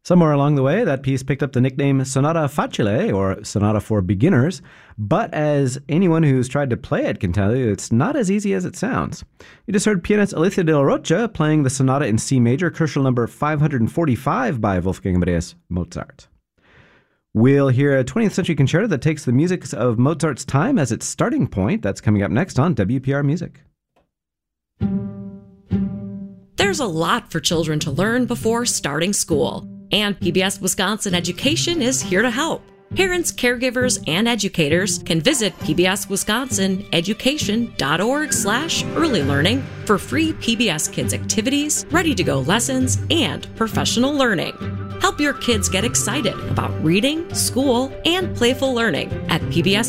Somewhere along the way, that piece picked up the nickname Sonata Facile, or Sonata for Beginners, but as anyone who's tried to play it can tell you, it's not as easy as it sounds. You just heard pianist Alicia de la Rocha playing the sonata in C major, Kochel number 545 by Wolfgang Amadeus Mozart. We'll hear a 20th century concerto that takes the music of Mozart's time as its starting point. That's coming up next on WPR Music. There's a lot for children to learn before starting school, and PBS Wisconsin Education is here to help. Parents, caregivers, and educators can visit pbswisconsineducation.org/early learning for free PBS Kids activities, ready-to-go lessons, and professional learning. Help your kids get excited about reading, school, and playful learning at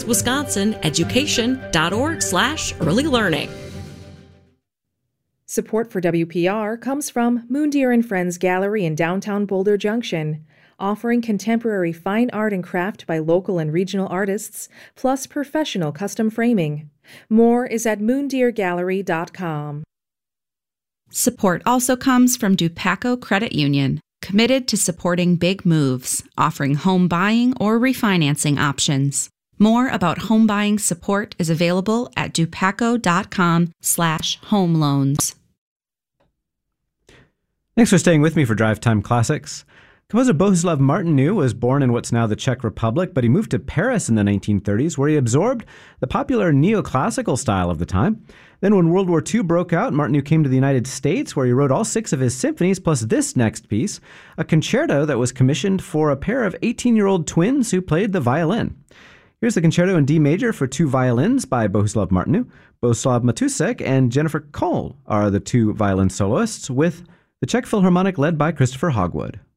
pbswisconsineducation.org/early learning. Support for WPR comes from Moondeer & Friends Gallery in downtown Boulder Junction, offering contemporary fine art and craft by local and regional artists, plus professional custom framing. More is at moondeergallery.com. Support also comes from Dupaco Credit Union, committed to supporting big moves, offering home buying or refinancing options. More about home buying support is available at dupaco.com/home loans. Thanks for staying with me for Drive Time Classics. Composer Bohuslav Martinu was born in what's now the Czech Republic, but he moved to Paris in the 1930s, where he absorbed the popular neoclassical style of the time. Then when World War II broke out, Martinu came to the United States, where he wrote all 6 of his symphonies, plus this next piece, a concerto that was commissioned for a pair of 18-year-old twins who played the violin. Here's the concerto in D major for 2 violins by Bohuslav Martinu. Bohuslav Matusek and Jennifer Cole are the 2 violin soloists, with the Czech Philharmonic led by Christopher Hogwood.